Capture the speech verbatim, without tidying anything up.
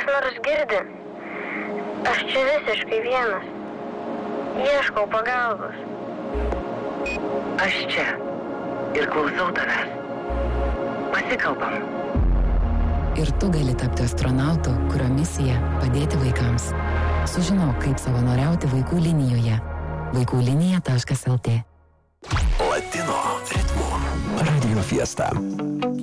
nors girdi? Aš čia visiškai vienas. Ieškau pagalbos. Aš čia ir klausau tavęs. Pasikalbam. Ir tu gali tapti astronautu, kurio misija padėti vaikams. Sužinok, kaip savanoriauti vaikų linijoje. vaikų linija taškas el tė. Latino ritmo Radio Fiesta.